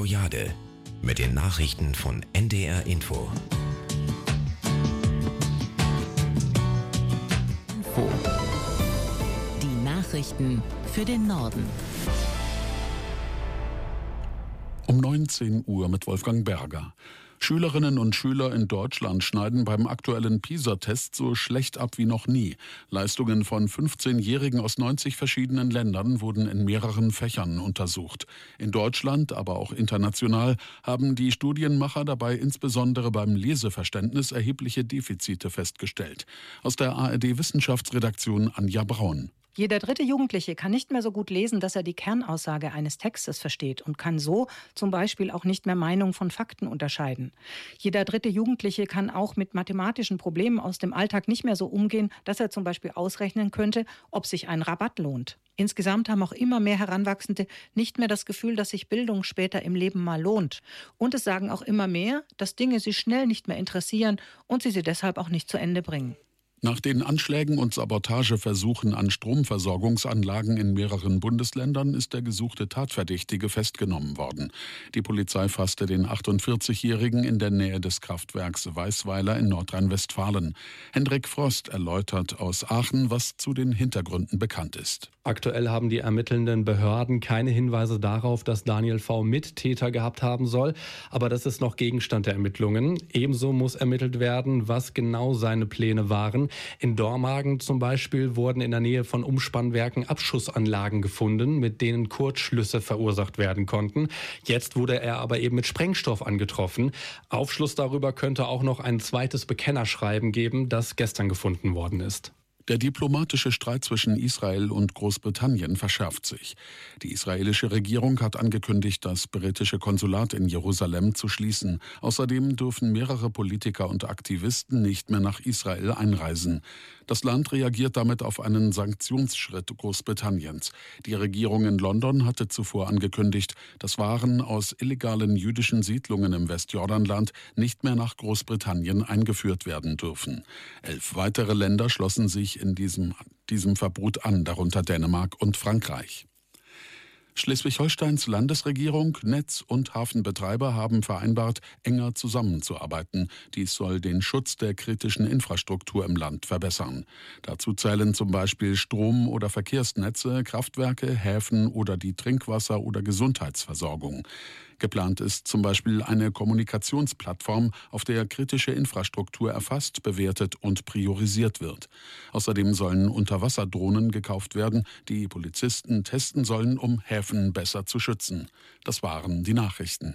Jade mit den Nachrichten von NDR Info. Die Nachrichten für den Norden. Um 19 Uhr mit Wolfgang Berger. Schülerinnen und Schüler in Deutschland schneiden beim aktuellen PISA-Test so schlecht ab wie noch nie. Leistungen von 15-Jährigen aus 90 verschiedenen Ländern wurden in mehreren Fächern untersucht. In Deutschland, aber auch international, haben die Studienmacher dabei insbesondere beim Leseverständnis erhebliche Defizite festgestellt. Aus der ARD-Wissenschaftsredaktion Anja Braun. Jeder dritte Jugendliche kann nicht mehr so gut lesen, dass er die Kernaussage eines Textes versteht und kann so zum Beispiel auch nicht mehr Meinung von Fakten unterscheiden. Jeder dritte Jugendliche kann auch mit mathematischen Problemen aus dem Alltag nicht mehr so umgehen, dass er zum Beispiel ausrechnen könnte, ob sich ein Rabatt lohnt. Insgesamt haben auch immer mehr Heranwachsende nicht mehr das Gefühl, dass sich Bildung später im Leben mal lohnt. Und es sagen auch immer mehr, dass Dinge sie schnell nicht mehr interessieren und sie deshalb auch nicht zu Ende bringen. Nach den Anschlägen und Sabotageversuchen an Stromversorgungsanlagen in mehreren Bundesländern ist der gesuchte Tatverdächtige festgenommen worden. Die Polizei fasste den 48-Jährigen in der Nähe des Kraftwerks Weißweiler in Nordrhein-Westfalen. Hendrik Frost erläutert aus Aachen, was zu den Hintergründen bekannt ist. Aktuell haben die ermittelnden Behörden keine Hinweise darauf, dass Daniel V. Mittäter gehabt haben soll. Aber das ist noch Gegenstand der Ermittlungen. Ebenso muss ermittelt werden, was genau seine Pläne waren. In Dormagen zum Beispiel wurden in der Nähe von Umspannwerken Abschussanlagen gefunden, mit denen Kurzschlüsse verursacht werden konnten. Jetzt wurde er aber eben mit Sprengstoff angetroffen. Aufschluss darüber könnte auch noch ein zweites Bekennerschreiben geben, das gestern gefunden worden ist. Der diplomatische Streit zwischen Israel und Großbritannien verschärft sich. Die israelische Regierung hat angekündigt, das britische Konsulat in Jerusalem zu schließen. Außerdem dürfen mehrere Politiker und Aktivisten nicht mehr nach Israel einreisen. Das Land reagiert damit auf einen Sanktionsschritt Großbritanniens. Die Regierung in London hatte zuvor angekündigt, dass Waren aus illegalen jüdischen Siedlungen im Westjordanland nicht mehr nach Großbritannien eingeführt werden dürfen. 11 weitere Länder schlossen sich in diesem Verbot an, darunter Dänemark und Frankreich. Schleswig-Holsteins Landesregierung, Netz- und Hafenbetreiber haben vereinbart, enger zusammenzuarbeiten. Dies soll den Schutz der kritischen Infrastruktur im Land verbessern. Dazu zählen zum Beispiel Strom- oder Verkehrsnetze, Kraftwerke, Häfen oder die Trinkwasser- oder Gesundheitsversorgung. Geplant ist zum Beispiel eine Kommunikationsplattform, auf der kritische Infrastruktur erfasst, bewertet und priorisiert wird. Außerdem sollen Unterwasserdrohnen gekauft werden, die Polizisten testen sollen, um Häfen besser zu schützen. Das waren die Nachrichten.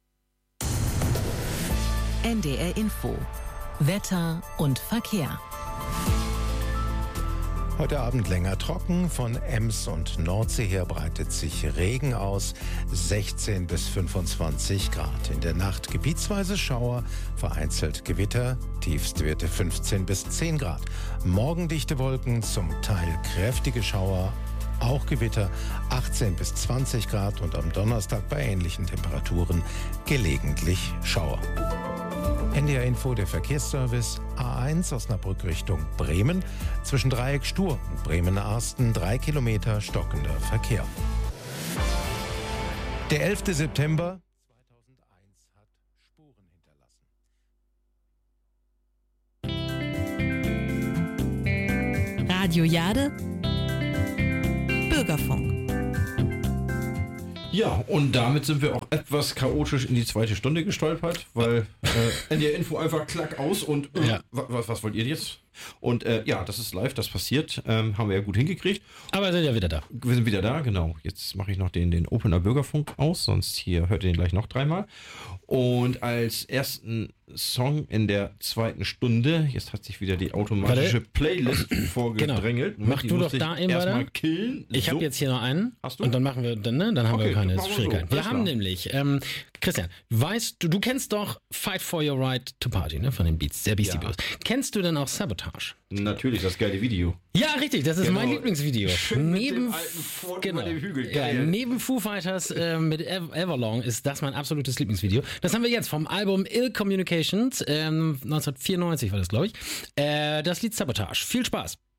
NDR Info. Wetter und Verkehr. Heute Abend länger trocken, von Ems und Nordsee her breitet sich Regen aus, 16 bis 25 Grad. In der Nacht gebietsweise Schauer, vereinzelt Gewitter, Tiefstwerte 15 bis 10 Grad. Morgen dichte Wolken, zum Teil kräftige Schauer, auch Gewitter, 18 bis 20 Grad und am Donnerstag bei ähnlichen Temperaturen gelegentlich Schauer. NDR Info, der Verkehrsservice. A1 Osnabrück Richtung Bremen. Zwischen Dreieck Stur und Bremen-Arsten 3 Kilometer stockender Verkehr. Der 11. September 2001 hat Spuren hinterlassen. Radio Jade. Bürgerfunk. Ja, und damit sind wir auch etwas chaotisch in die zweite Stunde gestolpert, weil NDR Info einfach klack aus und was wollt ihr jetzt? Und das ist live, das passiert, haben wir ja gut hingekriegt. Aber wir sind ja wieder da. Wir sind wieder da, genau. Jetzt mache ich noch den Opener Bürgerfunk aus, sonst hier hört ihr den gleich noch dreimal. Und als ersten Song in der zweiten Stunde, jetzt hat sich wieder die automatische Playlist vorgedrängelt. Genau. Mach du doch da eben weiter. Killen. Ich habe jetzt hier noch einen. Hast du? Und dann machen wir, dann haben wir keine Schwierigkeiten. So. Wir haben nämlich, Christian, weißt du kennst doch Fight for Your Right to Party, ne, von den Beats, der Beastie Boys. Kennst du denn auch Sabotage? Natürlich, das geile Video. Ja, richtig, das ist mein Lieblingsvideo. Neben Ford über dem Hügel. Ja, neben Foo Fighters mit Everlong ist das mein absolutes Lieblingsvideo. Das haben wir jetzt vom Album Ill Communications, 1994 war das, glaube ich. Das Lied Sabotage. Viel Spaß.